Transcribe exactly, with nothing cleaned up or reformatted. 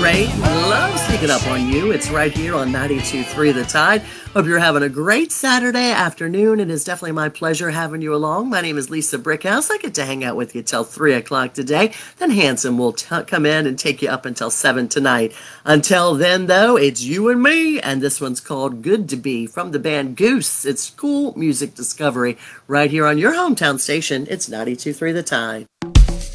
rain. Love sneaking up on you. It's right here on ninety-two point three The Tide. Hope you're having a great Saturday afternoon. It is definitely my pleasure having you along. My name is Lisa Brickhouse. I get to hang out with you till three o'clock today. Then Hanson will t- come in and take you up until seven tonight. Until then, though, it's you and me. And this one's called Good to Be from the band Goose. It's cool music discovery right here on your hometown station. It's ninety-two point three The Tide.